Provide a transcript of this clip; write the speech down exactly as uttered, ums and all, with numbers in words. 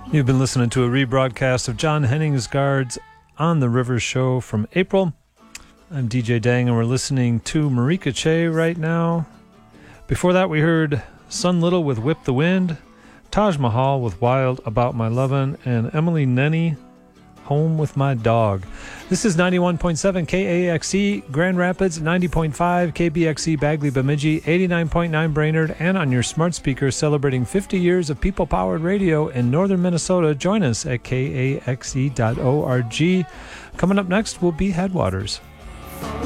You've been listening to a rebroadcast of John Henningsgaard's On the River show from April. I'm D J Dang, and we're listening to Marika Che right now. Before that, we heard Sun Little with Whip the Wind, Taj Mahal with Wild About My Lovin', and Emily Nenny, Home with My Dog. This is ninety-one point seven K A X E Grand Rapids, ninety point five K B X E Bagley Bemidji, eighty-nine point nine Brainerd, and on your smart speaker celebrating fifty years of people-powered radio in northern Minnesota. Join us at K A X E dot org. Coming up next will be Headwaters.